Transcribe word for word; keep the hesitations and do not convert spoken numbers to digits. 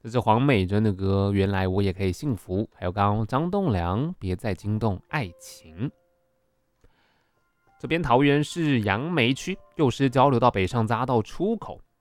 这是黄美珍的歌，原来我也可以幸福。还有刚刚张栋梁，别再惊动爱情。这边桃园市杨梅区，幼师交流道北上匝道出口，